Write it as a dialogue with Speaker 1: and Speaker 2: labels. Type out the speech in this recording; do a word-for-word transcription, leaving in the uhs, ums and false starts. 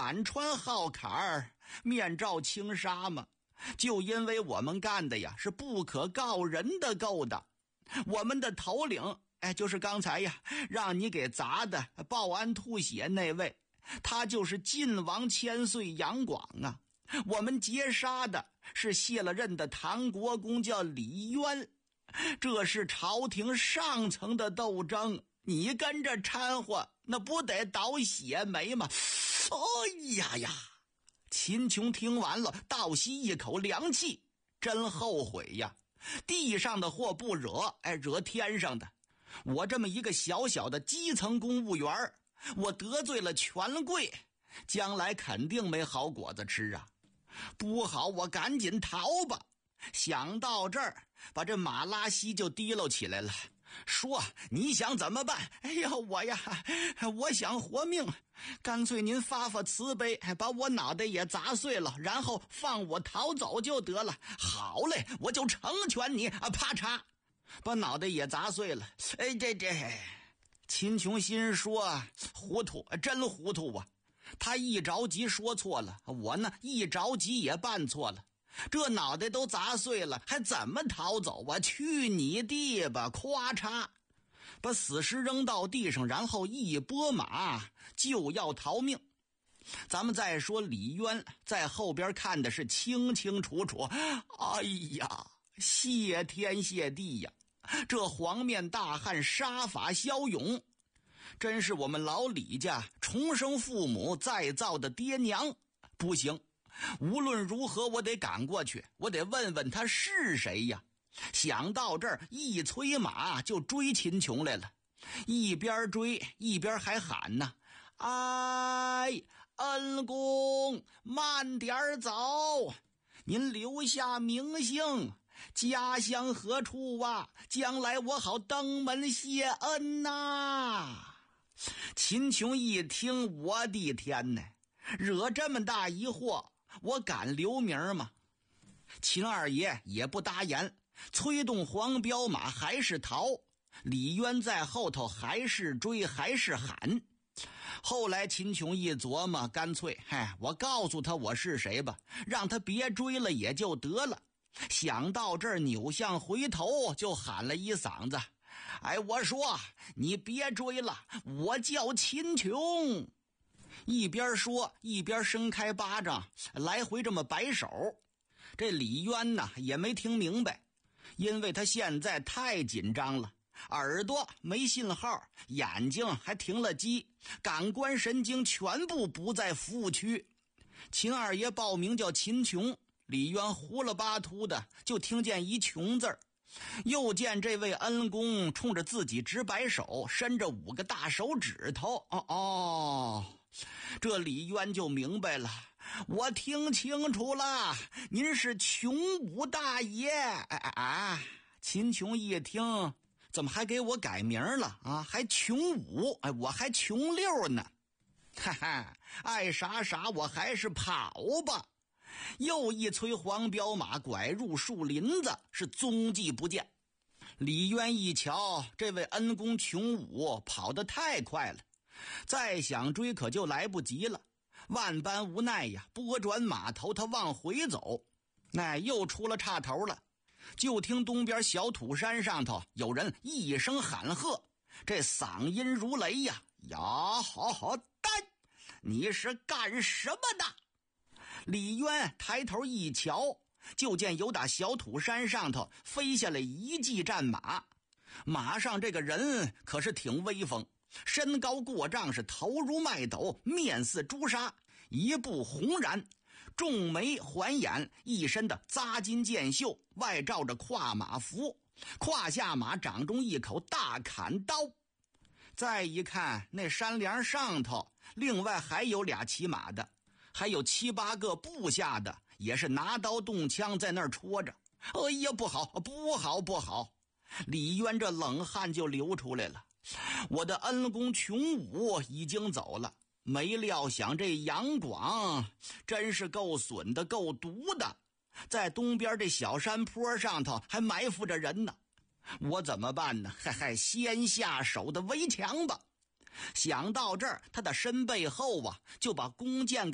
Speaker 1: 满川好坎儿，面罩轻纱嘛。就因为我们干的呀是不可告人的勾当，我们的头领，哎，就是刚才呀让你给砸的报案吐血那位，他就是晋王千岁杨广啊。我们劫杀的是卸了任的唐国公叫李渊，这是朝廷上层的斗争，你跟着掺和，那不得倒血霉吗？哎呀呀！秦琼听完了，倒吸一口凉气，真后悔呀！地上的祸不惹，哎，惹天上的。我这么一个小小的基层公务员，我得罪了权贵，将来肯定没好果子吃啊！不好，我赶紧逃吧。想到这儿，把这马拉西就提溜起来了，说你想怎么办？哎呀，我呀我想活命，干脆您发发慈悲，把我脑袋也砸碎了，然后放我逃走就得了。好嘞，我就成全你啊！啪嚓，把脑袋也砸碎了。哎，这这秦琼心说糊涂，真糊涂啊！他一着急说错了，我呢一着急也办错了，这脑袋都砸碎了，还怎么逃走啊？去你地吧！咵嚓，把死尸扔到地上，然后一拨马就要逃命。咱们再说李渊在后边看的是清清楚楚，哎呀，谢天谢地呀！这黄面大汉杀伐骁勇，真是我们老李家重生父母再造的爹娘。不行，无论如何我得赶过去，我得问问他是谁呀。想到这儿，一催马就追秦琼来了，一边追一边还喊呢，哎，恩公慢点走，您留下名姓，家乡何处啊？将来我好登门谢恩呐！秦琼一听，我的天哪，惹这么大一祸，我敢留名吗？秦二爷也不搭言，催动黄骠马还是逃，李渊在后头还是追还是喊。后来秦琼一琢磨，干脆嗨，我告诉他我是谁吧，让他别追了也就得了。想到这儿，扭向回头就喊了一嗓子，哎，我说你别追了，我叫秦琼。一边说一边伸开巴掌来回这么摆手。这李渊呢也没听明白，因为他现在太紧张了，耳朵没信号，眼睛还停了机，感官神经全部不在服务区。秦二爷报名叫秦琼，李渊糊了巴秃的就听见一琼字儿，又见这位恩公冲着自己直摆手，伸着五个大手指头。哦哦，这李渊就明白了，我听清楚了，您是琼武大爷。哎啊！秦琼一听，怎么还给我改名了啊？还琼武，哎，我还琼六呢。哈哈，爱啥啥，我还是跑吧。又一催黄骠马拐入树林子，是踪迹不见。李渊一瞧，这位恩公琼武跑得太快了，再想追可就来不及了，万般无奈呀，拨转马头，他往回走，那又出了岔头了。就听东边小土山上头有人一声喊喝，这嗓音如雷呀，呀，好好呆，你是干什么的？李渊抬头一瞧，就见有打小土山上头飞下来一骑战马，马上这个人可是挺威风，身高过丈，是头如麦斗，面似朱砂，一步红髯，重眉环眼，一身的扎金箭袖，外罩着跨马服，胯下马掌中一口大砍刀。再一看那山梁上头另外还有俩骑马的，还有七八个部下的，也是拿刀动枪在那儿戳着。哎呀，不好不好不好！李渊这冷汗就流出来了。我的恩公琼武已经走了，没料想这杨广真是够损的，够毒的，在东边这小山坡上头还埋伏着人呢。我怎么办呢？嘿嘿，先下手的围墙吧。想到这儿，他的身背后啊就把弓箭